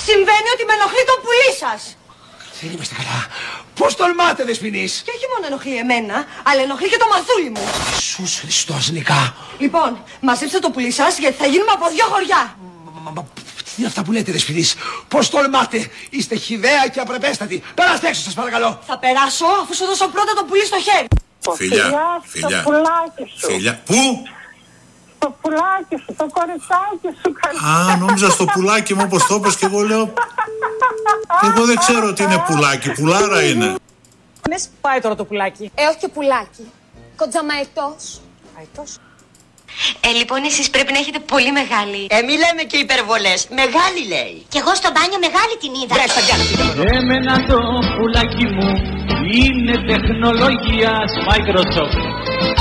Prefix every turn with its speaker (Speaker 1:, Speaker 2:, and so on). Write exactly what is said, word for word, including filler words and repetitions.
Speaker 1: Συμβαίνει ότι με ενοχλεί το πουλί σας.
Speaker 2: Δεν είμαστε καλά. Πώς τολμάτε, Δεσποινής?
Speaker 1: Και όχι μόνο ενοχλεί εμένα, αλλά ενοχλεί και το μαθούλι μου.
Speaker 2: Ιησούς Χριστός, Νικά.
Speaker 1: Λοιπόν, μαζέψτε το πουλί σας γιατί θα γίνουμε από δύο χωριά.
Speaker 2: Μα, μα, τι είναι αυτά που λέτε, Δεσποινής? Πώς τολμάτε? Είστε χυδαία και απρεπέστατοι. Περάστε έξω, σας παρακαλώ.
Speaker 1: Θα περάσω αφού σου δώσω πρώτα το πουλί στο χέρι.
Speaker 3: Φιλιά, φιλιά, φιλιά. Πού?
Speaker 4: Το πουλάκι σου, το κοριτσάκι σου.
Speaker 3: Α, νόμιζα στο πουλάκι μου όπως το είπες και εγώ λέω. Εγώ δεν ξέρω τι είναι πουλάκι, πουλάρα είναι.
Speaker 5: Ναι, πάει τώρα το πουλάκι.
Speaker 6: Ε, όχι και πουλάκι. Κοντζαμαετός.
Speaker 5: Αετός.
Speaker 7: Ε, λοιπόν, εσείς πρέπει να έχετε πολύ μεγάλη.
Speaker 8: Ε, μη λέμε και υπερβολές. Μεγάλη λέει.
Speaker 7: Κι εγώ στο μπάνιο μεγάλη την είδα.
Speaker 8: Βρες τα πιάνα.
Speaker 9: Εμένα το πουλάκι μου είναι τεχνολογίας Microsoft.